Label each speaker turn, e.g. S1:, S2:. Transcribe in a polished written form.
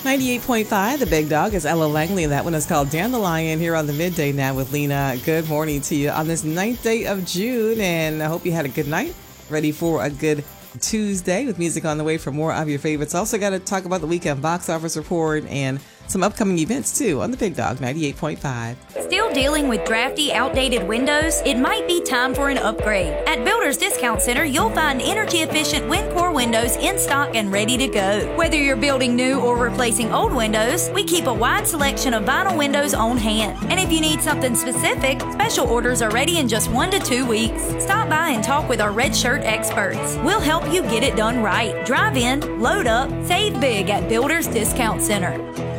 S1: 98.5, The Big Dog is Ella Langley, and that one is called Dandelion here on the Midday Now with Lena. Good morning to you on this 9th day of June, and I hope you had a good night. Ready for a good Tuesday with music on the way for more of your favorites. Also got to talk about the weekend box office report and some upcoming events too on the Big Dog 98.5.
S2: Still dealing with drafty, outdated windows? It might be time for an upgrade. At Builders Discount Center, you'll find energy-efficient WinCore windows in stock and ready to go. Whether you're building new or replacing old windows, we keep a wide selection of vinyl windows on hand. And if you need something specific, special orders are ready in just 1 to 2 weeks. Stop by and talk with our Red Shirt experts. We'll help you get it done right. Drive in, load up, save big at Builders Discount Center.